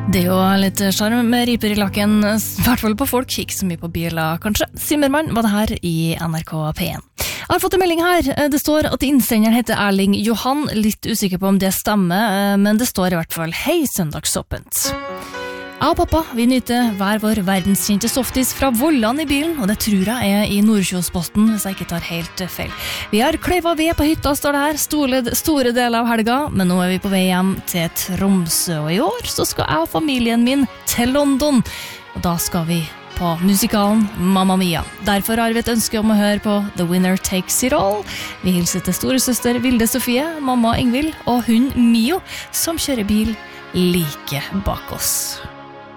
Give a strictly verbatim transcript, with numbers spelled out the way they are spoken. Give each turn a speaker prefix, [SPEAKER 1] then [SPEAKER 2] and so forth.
[SPEAKER 1] Det er jo litt charm med riper I lakken, I hvert fall på folk, ikke så mye på biler, kanskje. Simmermann var det her I N R K P en. Jeg har fått en melding her. Det står at innsenderen heter Erling Johan. Litt usikker på om det stemmer, men det står I hvert fall «Hei, søndagssoppent». Jeg og pappa, vi nyter hver vår verdenskjente softis fra Vollan I bilen, og det tror jeg er I Nordkjosposten, hvis jeg ikke tar helt feil. Vi har kløyva ved på hytta, står det her, store, store deler av helga, men nå er vi på vei hjem til Tromsø, og I år så skal jeg og familien min til London, og da skal vi på musikalen Mamma Mia. Derfor har vi et ønske om å høre på The Winner Takes It All. Vi hilser til store søster Vilde Sofie, mamma Ingvild, og hun Mio, som kjører bil like bak oss.